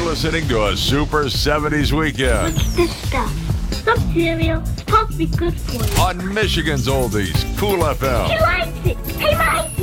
listening to a Super 70s Weekend. What's this stuff? Some cereal. It's supposed to be good for you. On Michigan's Oldies, Cool FM. He likes it. He likes it.